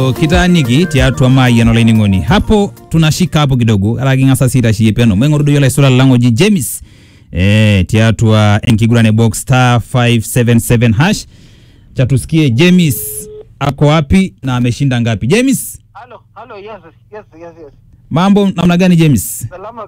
studio kitaniki tiatua mai online ngoni. Hapo tunashika hapo kidogo. Alagi ngasa sita shiyepeno. Mwengorudu yola isula lango ji James. Tiatua enkigurane box star 577 hash. Chatusikie James ako wapi na ameshinda ngapi. James? Hello, yes. Mambo namna gani James? Salama